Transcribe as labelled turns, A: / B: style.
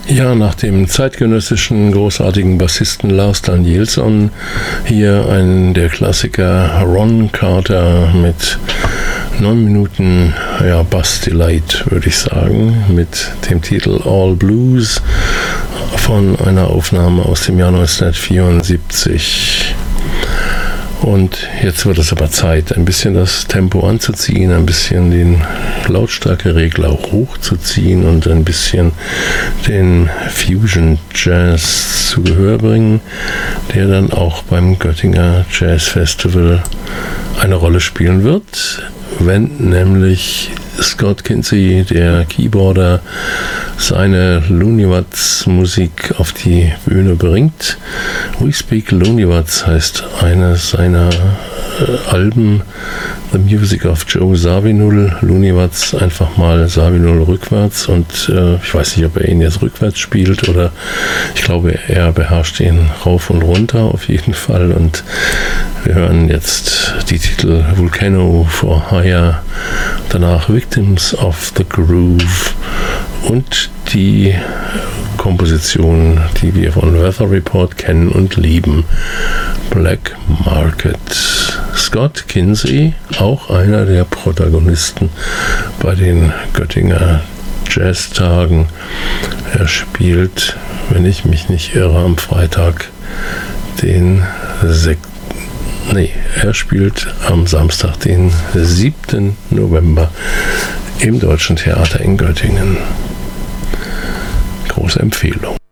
A: Ja, nach dem zeitgenössischen großartigen Bassisten Lars Danielsson hier ein der Klassiker Ron Carter mit 9 Minuten Bass Delight, würde ich sagen, mit dem Titel All Blues von einer Aufnahme aus dem Jahr 1974. Und jetzt wird es aber Zeit, ein bisschen das Tempo anzuziehen, ein bisschen den Lautstärkeregler hochzuziehen und ein bisschen den Fusion Jazz zu Gehör bringen, der dann auch beim Göttinger Jazz Festival eine Rolle spielen wird, wenn nämlich Scott Kinsey, der Keyboarder, seine Looney Watts Musik auf die Bühne bringt. We Speak Looney Watts heißt eines seiner Alben, The Music of Joe Zawinul. Looney Watts einfach mal Zawinul rückwärts, und ich weiß nicht, ob er ihn jetzt rückwärts spielt oder ich glaube, er beherrscht ihn rauf und runter auf jeden Fall. Und wir hören jetzt die Titel Volcano for Hire, danach Victims of the Groove und die Komposition, die wir von Weather Report kennen und lieben, Black Market. Scott Kinsey, auch einer der Protagonisten bei den Göttinger Jazztagen. Er spielt, wenn ich mich nicht irre, am Freitag er spielt am Samstag, den 7. November im Deutschen Theater in Göttingen. Große Empfehlung.